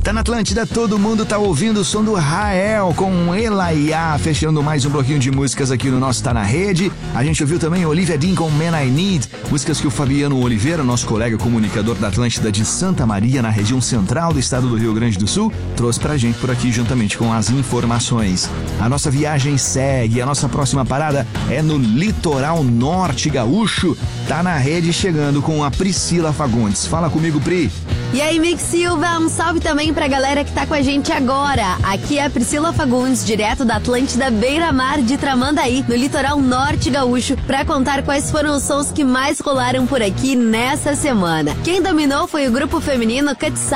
Tá na Atlântida, todo mundo tá ouvindo o som do Rael com Elaiá, fechando mais um bloquinho de músicas aqui no nosso Tá Na Rede. A gente ouviu também Olivia Dean com Man I Need, músicas que o Fabiano Oliveira, nosso colega comunicador da Atlântida de Santa Maria, na região central do estado do Rio Grande do Sul, trouxe pra gente por aqui juntamente com as informações. A nossa viagem segue, a nossa próxima parada é no litoral norte gaúcho. Tá na Rede chegando com a Priscila Fagundes. Fala comigo, Pri. E aí, Mick Silva, um salve também pra galera que tá com a gente agora. Aqui é a Priscila Fagundes, direto da Atlântida Beira-Mar de Tramandaí, no litoral norte gaúcho, pra contar quais foram os sons que mais rolaram por aqui nessa semana. Quem dominou foi o grupo feminino Katsai.